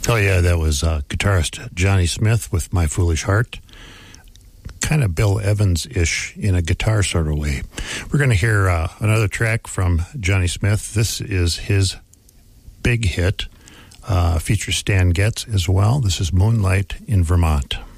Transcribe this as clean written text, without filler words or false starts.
Oh, yeah, that was guitarist Johnny Smith with My Foolish Heart. Kind of Bill Evans-ish in a guitar sort of way. We're going to hear another track from Johnny Smith. This is his big hit. Features Stan Getz as well. This is Moonlight in Vermont.